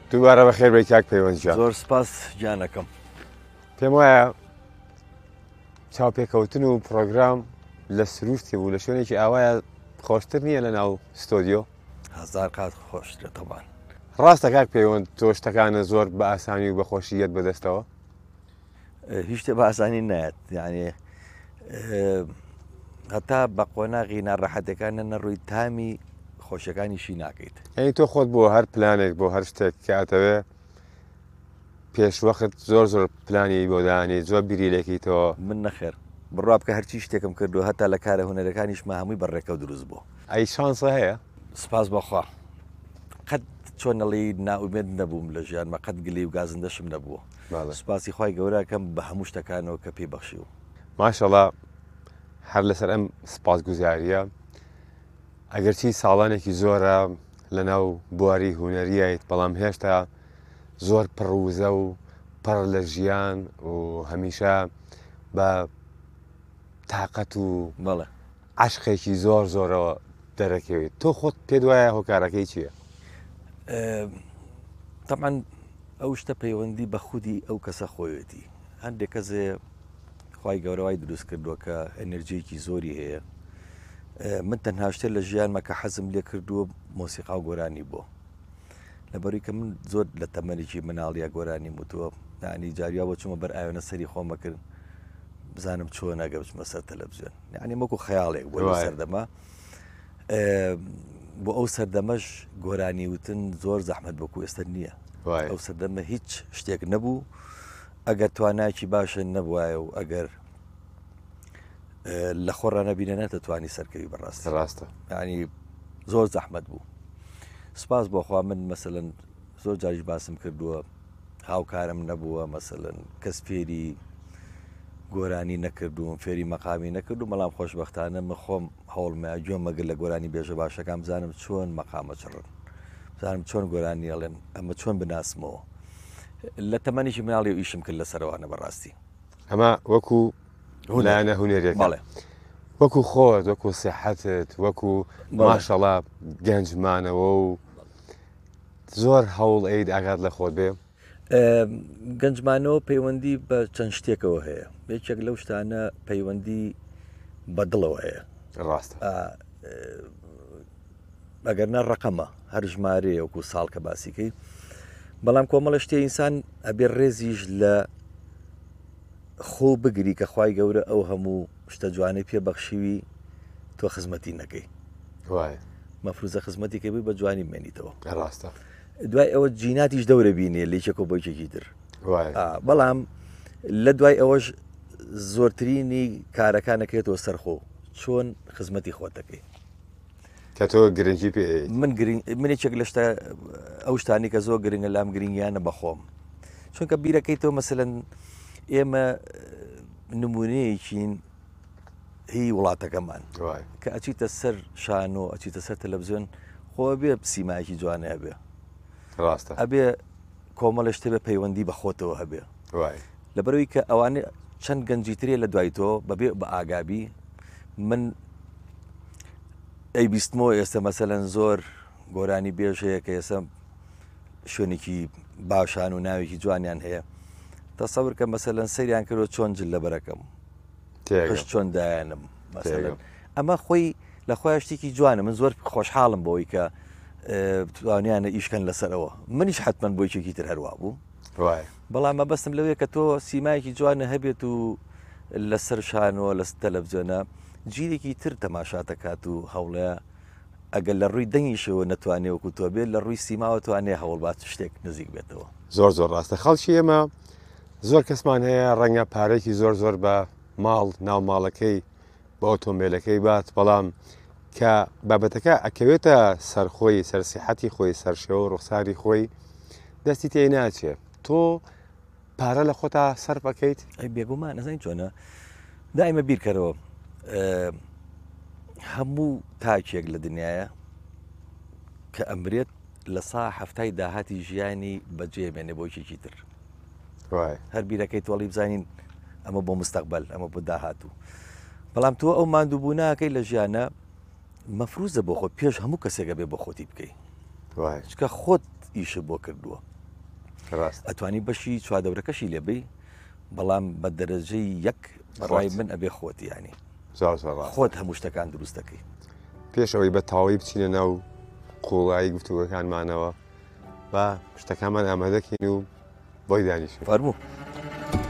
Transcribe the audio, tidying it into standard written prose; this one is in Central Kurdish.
دووبارە بەخێر بێی کاک پەیوەندجان. زۆر سپاس گیانەکەم. پێم وایە چاوپێکەوتن و پرۆگرام لە سروشتی بوو لە شوێنێکی ئاوایە خۆشتر نییە لە ناو ستۆدیۆ؟ هەزار قات خۆشترە تەبان. ڕاستە کاک پەیوەند تۆ شتەکانە زۆر بە ئاسانی و بەخۆشیەت بەدەستەوە؟ هیچ شتێ بە ئاسانی نایەت، یعنی هەتا بە قۆناغی ناڕەحەتەکانە نەڕووی تامی خۆشیەکانیشی ناکەیت. ئەنی تۆ خۆت بۆ هەر پلانێک بۆ هەر شتێک کاتەوێ پێشوەخت زۆر پلانی بۆ دانی زۆر بیریلێکیتەوە. من نەخێر بڕوا بکە هەرچی شتێکم کردو هەتا لە کارە هونەرەکانیشمە هەمووی بەڕێکە و دروست بوو. ئەی شانسە هەیە؟ سپاس بەخوا. قەت چۆنەڵی ناومێت نەبووم لە ژیانمە، قەت گلی و گازندەشم نەبووە. سپاسی خی گەورەکەم بە هەموو شتەکانەوە کە پێی بەخشی و ماشەڵا هەر لەسەر ئەم سپاس گوزاریە ئەگەرچی ساڵانێکی زۆرە لە ناو بواری هوەریایت بەڵام هێشتا زۆر پڕوزە و پڕ لە ژیان و هەمیشە بە تااقەت و بەڵێ عاشقێکی زۆرەوە دەرەکەوێت. تۆ خۆت پێ وایە هۆکارەکەی چییە؟ تەمان ئەو شتە پەیوەندی بە خودی ئەو کەسە خۆیەتی. هەندێک کەسێ خی گەورەوای دروست کردووە کە ئەنرژیەکی زۆری هەیە. من تەنها شتێک لە ژیانمە کە حەزم لێ کردووە مۆسیقا و گۆرانی بۆ، لەبەری کە من زۆر لە تەمەێکی مناڵیە گۆرانی وتووە، ینی جاریا بۆ چوومە بەر ئاوێنە سەری خۆمە کرد بزانم چۆن ئەگە بچمە سەر تەلەڤیزیۆن، یعنی وەکو خەیاڵێک بۆ سەردەما. بۆ ئەو سەردەمەش گۆرانی وتن زۆر زەحمەت بۆکو ئێستا نییە. ئەو سەردەمە هیچ شتێک نەبوو ئەگەر توانایکی باشە نەبووایە و ئەگەر لە خۆڕە نەبینە نەتەتوانی سەرکەوی بەڕاستە ڕاستە، ینی زۆر زەحمەت بوو. سپاس بۆخوا من مەسەلەن زۆر جاریش باسم کردووە هاوکارم نەبووە، مەسەلەن کەس فێری گۆرانی نەکردوم، فێری مەقامی نەکردو، بەڵام خۆشبەختانە من خۆم هەوڵمە گوێم مەگر لە گۆرانی بێژە باشەکان بزانم چۆن مەقامە چڕن، بزانم چۆن گۆرانی ئەڵێن ئەمە چۆن بناسمەوە. لە تەمەنیشی مناڵی و ئیشم کرد لەسەرەوەوانە بەڕاستی. ئەمە وەکو لایەنە هونەرێک وەکو خۆت وەکو سیحەتت وەکو ماشەڵا گەنجمانەوە و زۆر هەوڵ ئەید ئاگات لە خۆت بێ. گەنجمانەوە پەیوەندی بە چەند شتێکەوە هەیە. یەکێک لەو شتانە پەیوەندی بەدڵەوە هەیە. ڕاستە ئەگەرنا ڕقەمە هەر ژمارەیە وەکو ساڵ کە باسیکەی، بەڵام کۆمەڵە شتێ ئینسان ئەبێ ڕێزیش لە خۆ بگری کە خوای گەورە ئەو هەموو شتە جوانەی پێبەخشیوی تۆ خزمەتی نەکەی. مەفروزە خزمەتی کە بووی بە جوانی بمێنیتەوە. ڕاستە دوای ئەوە جیناتیش دەورە بینێ لێچێک و بۆچێکی تر. بەڵام لە دوای ئەوەش زۆرترینی کارەکانەکەێتەوە سەرخۆ چۆن خزمەتی خۆتەکەی کە تۆ گرنگی پێ. منێکێک لە شتە ئەو شتانی کە زۆر گرنگە لام گرنگیانە بەخۆم، چونکە بیرەکەیتەوە مەسەلەن ئێمە نمونەیەکین هی وڵاتەکەمان کە ئەچیتە سەر شان و ئەچیتە سەر تەلەڤیزیۆن خۆ بێ سیمایەکی جوانە هەبێ، ڕاستە ئەبێ کۆمەڵە شتێ بە پەیوەندی بەخۆتەوە هەبێ. لەبەرەوەی کە ئەوانە چەند گەنجیترێ لە دوای تۆ بەبێ بە ئاگابی. من ئەی بیستمەوە ئێستا مەسەلەن زۆر گۆرانی بێژ هەیە کە ئێستا شوێنێکی باشان و ناوێکی جوانیان هەیە. تەسەور کە مەسەلەن سەیریان کردەوە چۆن جل لە بەرەکەم پشت چۆن دایانم مەسەلەن ئەمە خۆی لە خۆی شتێکی جوانە. من زۆر خۆشحاڵم بۆەوەی کە توانیانە ئیشکەن لەسەرەوە، منیش حتمما بۆیچێکی تر هەروە بوو. بەڵام مەبەستم لەوەیە کە تۆ سیمایەکی جوانە هەبێت و لەسەر شانەوە لە تەلەڤیزیۆنە جیرێکی تر تەماشا دەکات و هەوڵەیە ئەگەر لە ڕووی دەنگیشەوە نەتوانێ وەکو تۆ بێت لە ڕووی سیماوە توانێ هەوڵبات شتێک نزیک بێتەوە. زۆر ڕاستە. خەڵکی ئێمە زۆر کەسمان هەیە ڕەنگە پارێکی زۆر بە ماڵ ناو ماڵەکەی بە ئۆتۆمبیلەکەی بات، بەڵام کە بابەتەکە ئەکەوێتە سەرخۆی سەرسیحەتی خۆی سەرشێوە و ڕوخساری خۆی دەستی تێ ناچێ. تۆ پارە لە خۆتا سەر بەکەیت؟ ئەی بێگومان نەزانین چۆنە دائیمە بیرکەرەوە هەموو تاکێک لە دنیاە کە ئەمرێت لە سا هەفتای داهاتی ژیانی بەجێبێنێ بۆیکێکی تر. هەر بیرەکەی تۆڵی بزانین ئەمە بۆ مستەقبەل ئەمە بۆ داهاتوو، بەڵام تۆ ئەو ماندووبووناکەی لە ژیانە مەفروزە بۆ خۆ پێش هەموو کەسێکە بێ بۆ خۆتی بکەی، چکە خۆت ئیشە بۆ کردووە. ڕاست ئەتوانی بەشی چوادەورەکەشی لێبی بەڵام بە دەرەجەی یەک بەڕای من ئەبێ خۆت ینی زۆر ڕاست خۆت هەموو شتەکان دروست دەکەی پێشەوەی بە تاوایی بچینە ناو قوڵایی گفتوگەکانمانەوە بە شتەکانمان ئامادەکەین و بۆی دانیشین فەرموو